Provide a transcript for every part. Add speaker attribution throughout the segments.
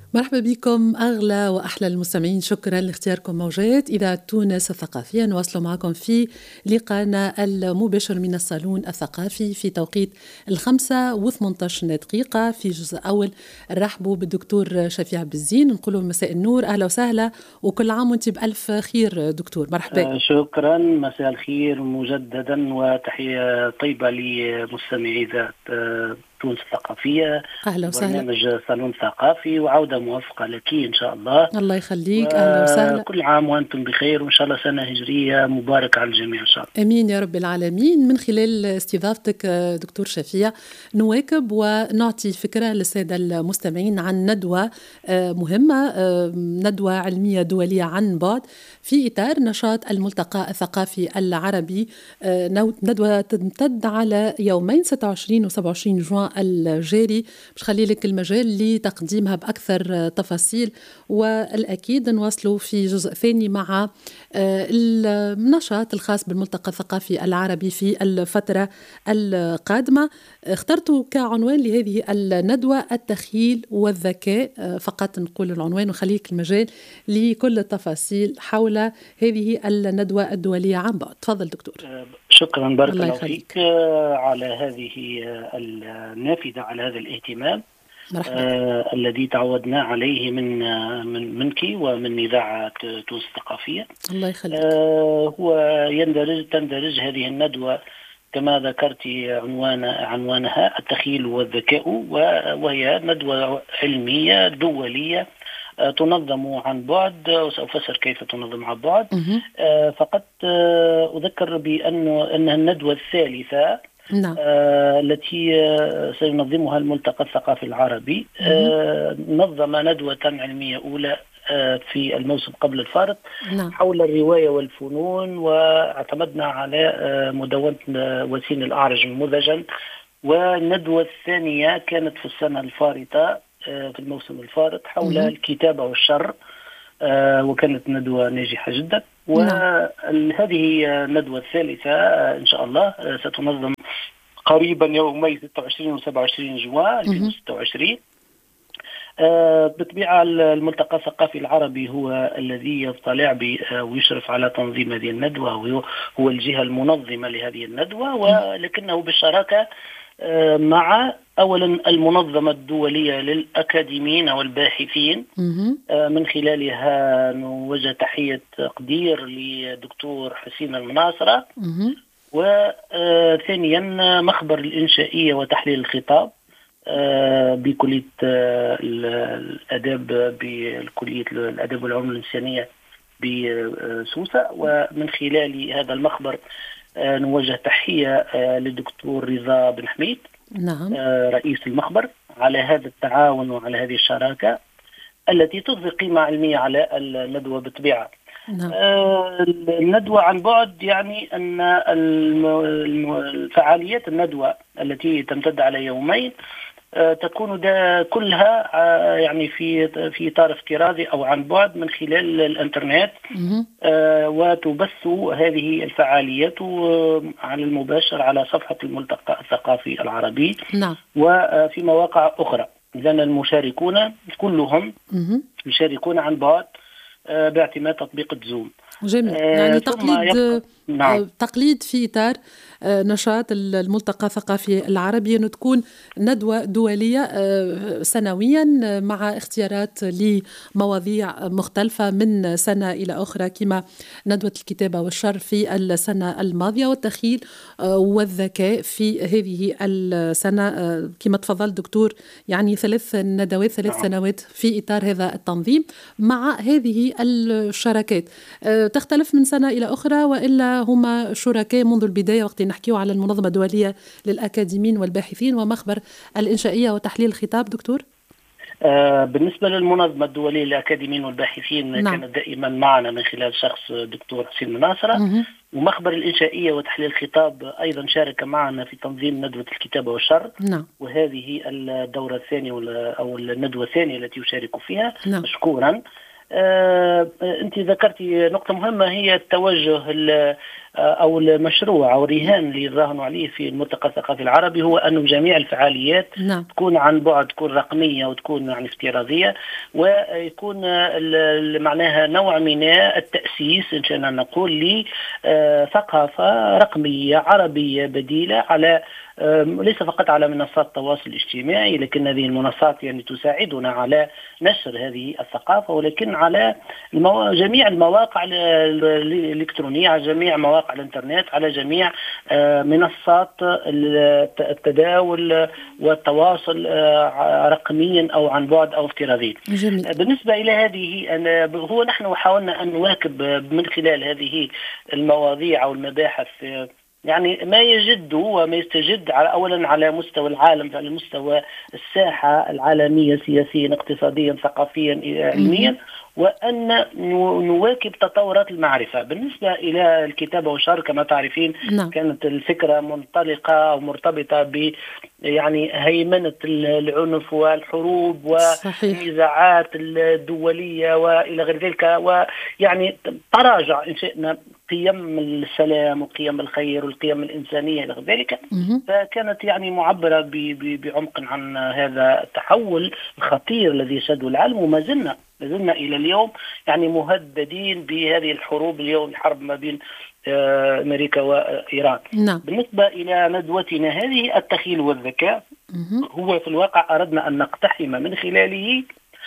Speaker 1: مرحبا بكم أغلى وأحلى المستمعين، شكرا لاختياركم موجات إذاعة تونس الثقافية. نواصل معكم في لقاءنا المباشر من الصالون الثقافي في توقيت 5:18 في جزء أول. نرحبوا بالدكتور شفيع بالزين، نقولوا مساء النور، أهلا وسهلا، وكل عام وانت بألف خير دكتور. مرحبا.
Speaker 2: شكرا، مساء الخير مجددا، وتحية طيبة لمستمعي إذاعة تونس الثقافية.
Speaker 1: أهلا وسهلا.
Speaker 2: برنامج صالون ثقافي، وعودة موفقة لك إن شاء الله.
Speaker 1: الله يخليك، أهلا وسهلا.
Speaker 2: كل عام وأنتم بخير، وإن شاء الله سنة هجرية مباركة على الجميع إن شاء الله.
Speaker 1: أمين يا رب العالمين. من خلال استضافتك دكتور شفيع نواكب ونعطي فكرة للسادة المستمعين عن ندوة مهمة، ندوة علمية دولية عن بعد في إطار نشاط الملتقى الثقافي العربي. ندوة تمتد على يومين 26 و 27 جوان الجاري. مش خلي لك المجال لتقديمها بأكثر تفاصيل، والأكيد نواصلوا في جزء ثاني مع النشاط الخاص بالملتقى الثقافي العربي في الفترة القادمة. اخترت كعنوان لهذه الندوة التخيل والذكاء، فقط نقول العنوان وخليك المجال لكل التفاصيل حول هذه الندوة الدولية عن بعد. تفضل دكتور.
Speaker 2: شكرا، بارك الله فيك على هذه النافذة، على هذا الاهتمام الذي تعودنا عليه منك ومن إذاعة تونس الثقافية.
Speaker 1: الله يخليك.
Speaker 2: هو تندرج هذه الندوة كما ذكرت عنوانها التخيل والذكاء، وهي ندوة علمية دولية تنظم عن بعد، وسأفسر كيف تنظم عن بعد. فقط أذكر بأنها الندوة الثالثة
Speaker 1: نعم.
Speaker 2: التي سينظمها الملتقى الثقافي العربي. نظم ندوة علمية أولى في الموسم قبل الفارق حول الرواية والفنون، واعتمدنا على مدونة وسيم الأعرج نموذجا. والندوة الثانية كانت في السنة الفارطة في الموسم الفارط حول الكتابة والشر، وكانت ندوة ناجحة جدا. وهذه الندوة الثالثة إن شاء الله ستنظم قريبا يومي 26 و 27 جوان 2026. بالطبيعة الملتقى الثقافي العربي هو الذي يطلع ويشرف على تنظيم هذه الندوة، هو الجهة المنظمة لهذه الندوة، ولكنه بالشراكة مع أولا المنظمة الدولية للأكاديميين والباحثين. من خلالها نوجه تحية تقدير لدكتور حسين المناصرة. وثانيا مخبر الإنشائية وتحليل الخطاب بكلية الأداب، بكلية الأداب والعلوم الإنسانية بسوسة. ومن خلال هذا المخبر نوجه تحية للدكتور رضا بن حميد،
Speaker 1: نعم،
Speaker 2: رئيس المخبر، على هذا التعاون وعلى هذه الشراكة التي تضفي قيمة علمية على الندوة بالطبيعة.
Speaker 1: نعم.
Speaker 2: الندوة عن بعد يعني أن الفعاليات الندوة التي تمتد على يومين تكون كلها يعني في إطار افتراضي أو عن بعد من خلال الإنترنت، وتبث هذه الفعاليات على المباشر على صفحة الملتقى الثقافي العربي.
Speaker 1: نعم.
Speaker 2: وفي مواقع أخرى. إذن المشاركون كلهم يشاركون عن بعد باعتماد تطبيق زوم.
Speaker 1: جميل. يعني تقليد في إطار نشاط الملتقى الثقافي العربي، أنه تكون ندوة دولية سنويا مع اختيارات لمواضيع مختلفة من سنة إلى أخرى، كما ندوة الكتابة والشر في السنة الماضية، والتخيل والذكاء في هذه السنة. كما تفضل دكتور، يعني 3 ندوات 3 سنوات في إطار هذا التنظيم مع هذه الشراكات. تختلف من سنة إلى أخرى، وإلا هما شركاء منذ البداية وقت نحكيه على المنظمة الدولية للأكاديميين والباحثين ومخبر الإنشائية وتحليل الخطاب دكتور؟
Speaker 2: بالنسبة للمنظمة الدولية للأكاديميين والباحثين، نعم، كانت دائما معنا من خلال شخص دكتور حسين مناصرة. ومخبر الإنشائية وتحليل الخطاب أيضا شارك معنا في تنظيم ندوة الكتابة والشر.
Speaker 1: نعم.
Speaker 2: وهذه الدورة الثانية أو الندوة الثانية التي يشارك فيها.
Speaker 1: نعم.
Speaker 2: مشكورا. أنت ذكرتي نقطة مهمة، هي التوجه أو المشروع أو الرهان اللي يراهنوا عليه في الملتقى الثقافي العربي هو أنه جميع الفعاليات تكون عن بعد، تكون رقمية وتكون يعني افتراضية، ويكون معناها نوع من التأسيس إن شاء نقول لثقافة رقمية عربية بديلة على ليس فقط على منصات التواصل الاجتماعي، لكن هذه المنصات يعني تساعدنا على نشر هذه الثقافة، ولكن على جميع المواقع الإلكترونية، على جميع مواقع الإنترنت، على جميع منصات التداول والتواصل رقميا أو عن بعد أو افتراضيا. بالنسبة إلى هذه هو نحن حاولنا أن نواكب من خلال هذه المواضيع أو المباحث يعني ما يجد وما يستجد أولا على مستوى العالم، على مستوى الساحة العالمية سياسيا اقتصاديا ثقافيا علميا، وأن نواكب تطورات المعرفة. بالنسبة إلى الكتابة والشعر كما تعرفين كانت الفكرة منطلقة أو مرتبطة ب يعني هيمنة العنف والحروب والنزاعات الدولية وإلى غير ذلك، ويعني تراجع إن شئنا قيم السلام وقيم الخير والقيم الإنسانية إلى غير ذلك. فكانت يعني معبرة بعمق عن هذا التحول الخطير الذي يشهده العالم، وما زلنا إلى اليوم يعني مهددين بهذه الحروب. اليوم الحرب ما بين أمريكا وإيران. بالنسبة إلى ندوتنا هذه التخيل والذكاء، هو في الواقع أردنا أن نقتحم من خلاله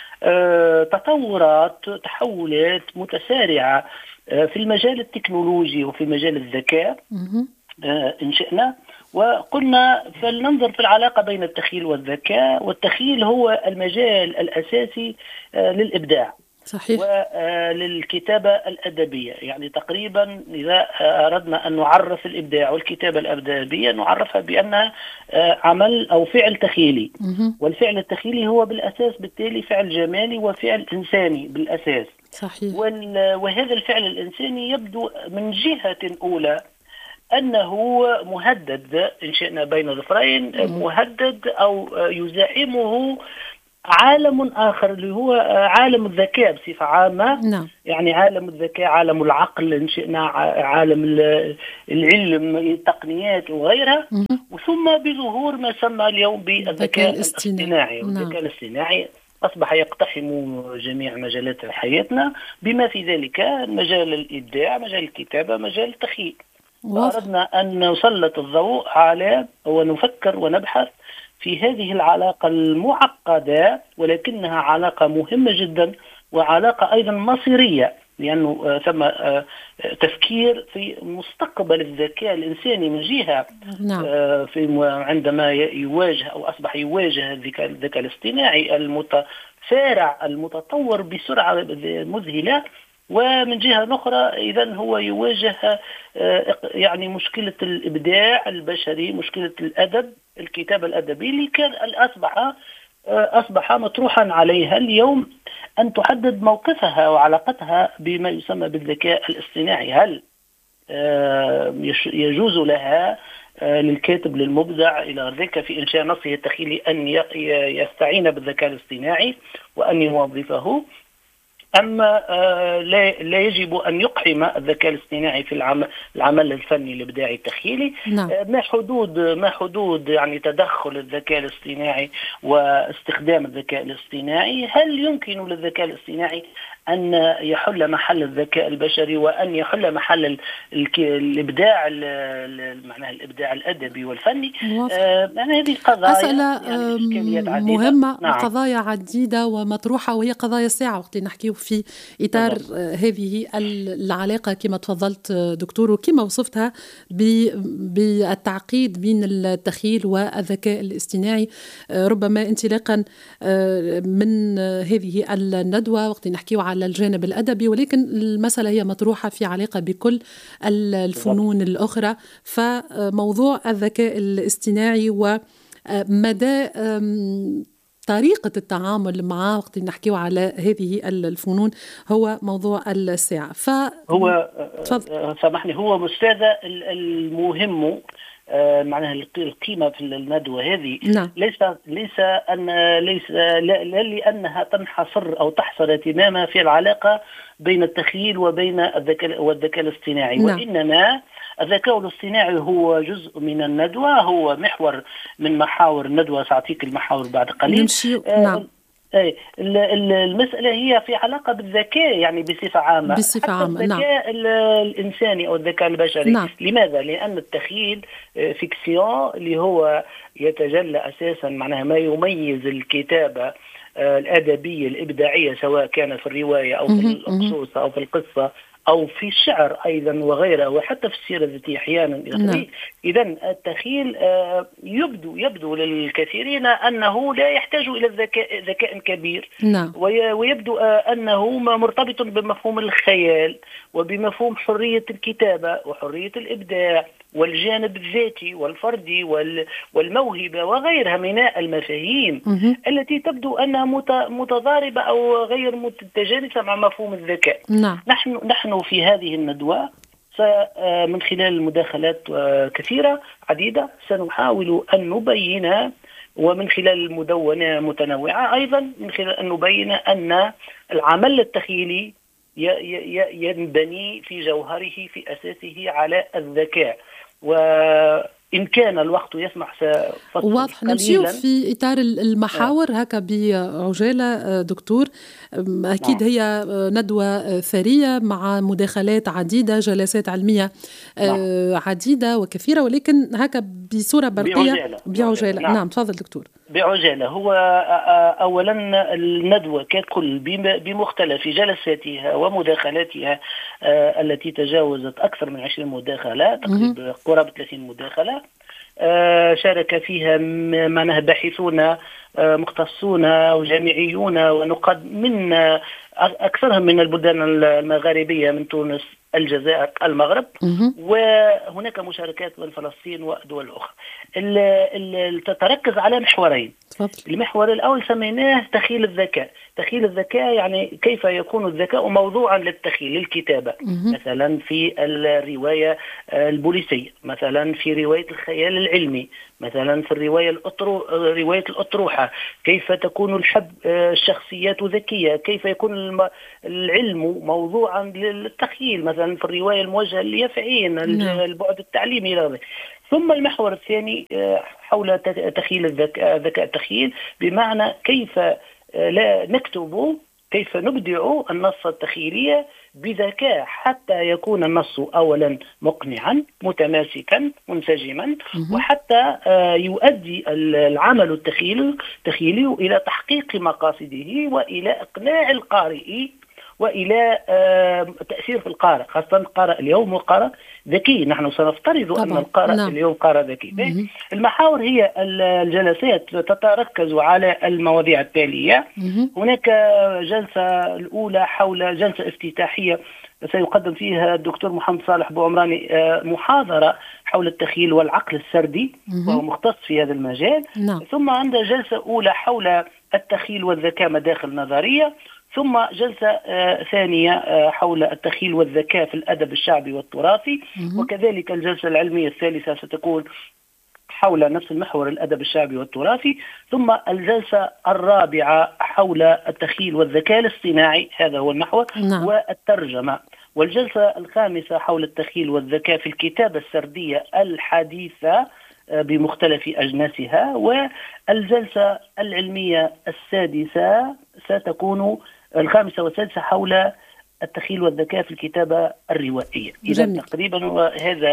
Speaker 2: تحولات متسارعة في المجال التكنولوجي وفي مجال الذكاء إن شئنا، وقلنا فلننظر في العلاقة بين التخيل والذكاء. والتخيل هو المجال الأساسي للإبداع
Speaker 1: صحيح.
Speaker 2: وللكتابة الأدبية. يعني تقريبا إذا أردنا أن نعرف الإبداع والكتابة الأدبية نعرفها بأنها عمل أو فعل تخيلي، والفعل التخيلي هو بالأساس بالتالي فعل جمالي وفعل إنساني بالأساس.
Speaker 1: صحيح.
Speaker 2: وهذا الفعل الإنساني يبدو من جهة أولى أنه مهدد إن شئنا بين ظفرين، مهدد أو يزاحمه عالم آخر اللي هو عالم الذكاء بصفة عامة. يعني عالم الذكاء، عالم العقل إن شئنا، عالم العلم، التقنيات وغيرها. وثم بظهور ما سمى اليوم بالذكاء الاصطناعي. والذكاء الاصطناعي أصبح يقتحم جميع مجالات حياتنا، بما في ذلك مجال الإبداع، مجال الكتابة، مجال التخيل. أردنا أن نسلط الضوء على ونفكر ونبحث في هذه العلاقة المعقدة، ولكنها علاقة مهمة جدا وعلاقة أيضا مصيرية، لأنه ثم تفكير في مستقبل الذكاء الإنساني من جهة عندما يواجه أو أصبح يواجه الذكاء الاصطناعي المتسارع المتطور بسرعة مذهلة، ومن جهة أخرى إذن هو يواجه يعني مشكلة الإبداع البشري، مشكلة الأدب، الكتابة الأدبي اللي كان أصبح مطروحا عليها اليوم أن تحدد موقفها وعلاقتها بما يسمى بالذكاء الاصطناعي. هل يجوز لها للكاتب للمبدع إلى ذلك في إنشاء نصه التخيلي أن يستعين بالذكاء الاصطناعي وأن يوظفه، أما لا يجب أن يقحم الذكاء الاصطناعي في العمل الفني الإبداعي التخيلي؟ ما حدود يعني تدخل الذكاء الاصطناعي واستخدام الذكاء الاصطناعي؟ هل يمكن للذكاء الاصطناعي أن يحل محل الذكاء البشري وأن يحل محل الإبداع، معناها الإبداع الأدبي والفني؟ يعني هذه قضايا
Speaker 1: أسئلة يعني مهمة. قضايا عديدة ومطروحة، وهي قضايا الساعة وقت نحكيه في إطار هذه العلاقة كما تفضلت دكتور، وكما وصفتها بالتعقيد بين التخيل والذكاء الاصطناعي، ربما انطلاقا من هذه الندوة وقت نحكيه على الجانب الأدبي، ولكن المسألة هي مطروحة في علاقة بكل الفنون الأخرى. فموضوع الذكاء الاصطناعي ومدى طريقة التعامل معه وقت نحكيه على هذه الفنون هو موضوع الساعة.
Speaker 2: هو سامحني، هو مستاذة المهم معناها القيمة في الندوة هذه ليس لا لأنها تنحصر أو تحصر اهتمامها في العلاقة بين التخيل وبين الذكاء الاصطناعي، وإنما الذكاء الاصطناعي هو جزء من الندوة، هو محور من محاور الندوة. سأعطيك المحاور بعد قليل.
Speaker 1: نعم.
Speaker 2: المسألة هي في علاقة بالذكاء، يعني بصفة عامة،
Speaker 1: بصفة عامة.
Speaker 2: الذكاء الإنساني أو الذكاء البشري.
Speaker 1: نعم.
Speaker 2: لماذا؟ لأن التخيل فيكسيون اللي هو يتجلى أساسا معناها ما يميز الكتابة الأدبية الإبداعية، سواء كانت في الرواية أو في القصص أو في القصة أو في الشعر أيضا وغيره، وحتى في السيرة الذاتية أحيانا. إذا التخيل يبدو للكثيرين أنه لا يحتاج إلى ذكاء كبير. ويبدو أنه مرتبط بمفهوم الخيال وبمفهوم حرية الكتابة وحرية الإبداع والجانب الذاتي والفردي والموهبة وغيرها من المفاهيم التي تبدو أنها متضاربة أو غير متجانسة مع مفهوم الذكاء. نحن في هذه الندوة من خلال المداخلات كثيرة عديدة سنحاول أن نبين، ومن خلال المدونة متنوعة أيضا، من خلال أن نبين أن العمل التخيلي ينبني في جوهره في أساسه على الذكاء. وإن كان الوقت يسمح
Speaker 1: واضح نمشي في إطار المحاور هكا بعجالة دكتور. أكيد هي ندوة ثرية مع مداخلات عديدة، جلسات علمية عديدة وكثيرة، ولكن هكا بصورة برقية بعجالة. نعم تفضل دكتور.
Speaker 2: بعجالة. هو أولا الندوة ككل بمختلف جلساتها ومداخلاتها التي تجاوزت أكثر من 20 مداخلة، تقريبا قرابة 30 مداخلة، شارك فيها معناها باحثون مختصون وجامعيون ونقاد من أكثرهم من البلدان المغاربية، من تونس، الجزائر، المغرب، وهناك مشاركات من فلسطين ودول أخرى. تتركز على محورين. المحور الأول سميناه تخيل الذكاء. تخيل الذكاء يعني كيف يكون الذكاء موضوعا للتخيل، للكتابة، مثلا في الرواية البوليسية، مثلا في رواية الخيال العلمي، مثلا في رواية الأطروحة، كيف تكون الشخصيات ذكية، كيف يكون العلم موضوعا للتخيل، مثلا في الرواية الموجهة لليافعين، البعد التعليمي إلى ذلك. ثم المحور الثاني حول تخيل الذكاء التخيل، بمعنى كيف لا نكتب، كيف نبدع النص التخيلي بذكاء حتى يكون النص أولا مقنعا متماسكا منسجما، وحتى يؤدي العمل التخيلي إلى تحقيق مقاصده وإلى إقناع القارئ وإلى تأثير في القارئ، خاصة القارئ اليوم هو قارئ ذكي. نحن سنفترض طبعا أن القارئ اليوم قارئ ذكي. المحاور هي الجلسات تتركز على المواضيع التالية. هناك جلسة الأولى حول جلسة افتتاحية سيقدم فيها الدكتور محمد صالح بوعمراني محاضرة حول التخيل والعقل السردي، وهو مختص في هذا المجال. ثم عندنا جلسة أولى حول التخيل والذكاء مداخل نظرية، ثم جلسة ثانية حول التخيل والذكاء في الأدب الشعبي والتراثي، وكذلك الجلسة العلمية الثالثة ستكون حول نفس المحور الأدب الشعبي والتراثي، ثم الجلسة الرابعة حول التخيل والذكاء الاصطناعي، هذا هو المحور، والترجمة، والجلسة الخامسة حول التخيل والذكاء في الكتابة السردية الحديثة بمختلف أجناسها، والجلسة العلمية السادسة ستكون الخامسة والسادسة حول التخيل والذكاء في الكتابة الروائية. إذا تقريبا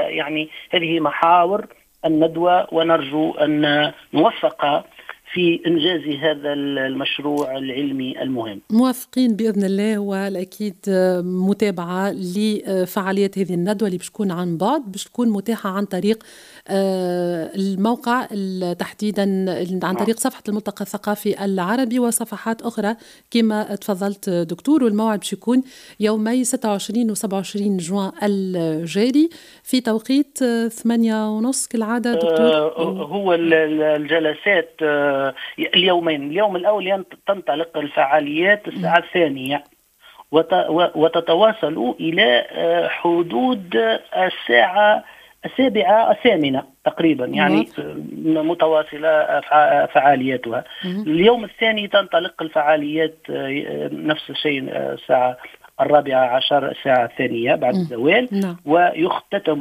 Speaker 2: هذه محاور الندوة، ونرجو أن نوفق في إنجاز هذا المشروع العلمي المهم.
Speaker 1: موافقين بإذن الله، والأكيد متابعة لفعاليات هذه الندوة اللي باش تكون عن بعد، باش تكون متاحة عن طريق الموقع تحديدا، عن طريق صفحة الملتقى الثقافي العربي وصفحات أخرى كما تفضلت دكتور. والموعد باش يكون يومي 26 و 27 جوان الجاري في توقيت 8:30 كالعادة دكتور.
Speaker 2: هو الجلسات اليومين، اليوم الأول تنطلق الفعاليات الساعة 2 وتتواصل إلى حدود الساعة 7 8 تقريبا، يعني متواصلة فعالياتها. اليوم الثاني تنطلق الفعاليات نفس الشيء الساعة 14 الساعة 2 بعد الزوال، ويختتم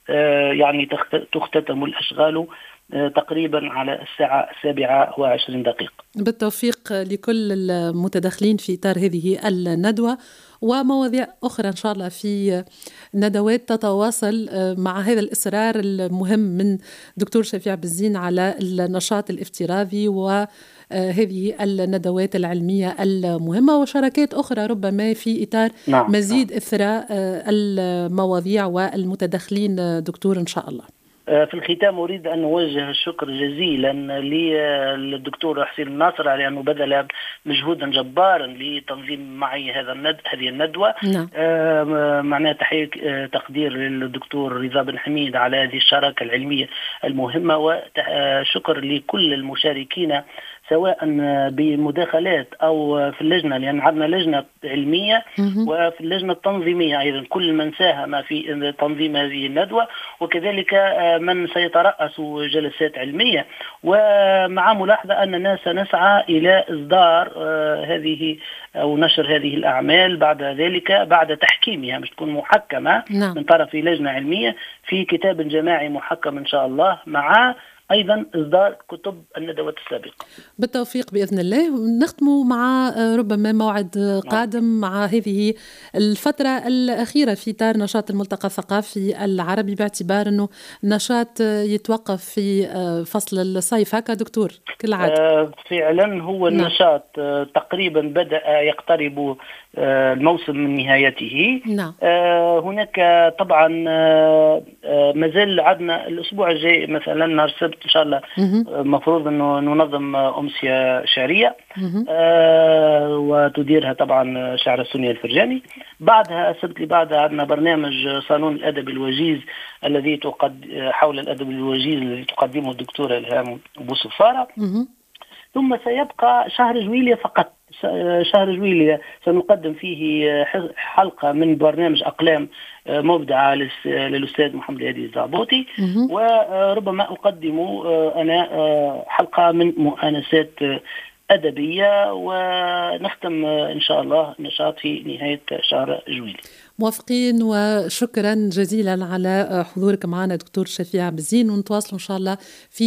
Speaker 2: يعني تختتم الأشغال تقريبا على الساعة 7:20.
Speaker 1: بالتوفيق لكل المتداخلين في إطار هذه الندوة، ومواضيع أخرى إن شاء الله في ندوات تتواصل مع هذا الإصرار المهم من دكتور شفيع بزين على النشاط الافتراضي وهذه الندوات العلمية المهمة، وشراكات أخرى ربما في إطار مزيد إثراء المواضيع والمتداخلين دكتور إن شاء الله.
Speaker 2: في الختام أريد أن أوجه الشكر جزيلا للدكتور حسين الناصر على أنه بذل مجهودا جبارا لتنظيم معي هذه الندوة. معناها تحية تقدير للدكتور رضا بن حميد على هذه الشراكة العلمية المهمة، وشكر لكل المشاركين سواء بمداخلات أو في اللجنة، لأن عندنا لجنة علمية وفي اللجنة التنظيمية أيضا، كل من ساهم في تنظيم هذه الندوة، وكذلك من سيترأس جلسات علمية، ومع ملاحظة أننا سنسعى إلى إصدار هذه أو نشر هذه الأعمال بعد ذلك بعد تحكيمها، مش تكون محكمة من طرف لجنة علمية في كتاب جماعي محكم إن شاء الله، مع أيضا إصدار كتب الندوات السابقة.
Speaker 1: بالتوفيق بإذن الله. نختم مع ربما موعد قادم مع هذه الفترة الأخيرة في إطار نشاط الملتقى الثقافي العربي، باعتبار أنه نشاط يتوقف في فصل الصيف هكا دكتور كالعادة.
Speaker 2: فعلا هو النشاط تقريبا بدأ يقترب الموسم من نهايته. هناك طبعا مازال عندنا الأسبوع الجاي مثلا نهار السبت إن شاء الله مفروض أنه ننظم أمسية شعرية وتديرها طبعا شاعر سونيا الفرجاني. بعدها السبت اللي بعدها عندنا برنامج صالون الأدب الوجيز الذي حول الأدب الوجيز الذي تقدمه الدكتورة إلهام بوصفارة. ثم سيبقى شهر جويلية فقط. شهر جويلية سنقدم فيه حلقة من برنامج أقلام مبدعة للأستاذ محمد هادي الزعبوطي، وربما أقدم أنا حلقة من مؤانسات أدبية، ونختم إن شاء الله نشاط في نهاية شهر جويلية.
Speaker 1: موافقين، وشكرا جزيلا على حضورك معنا دكتور شفيع بزين، ونتواصل إن شاء الله في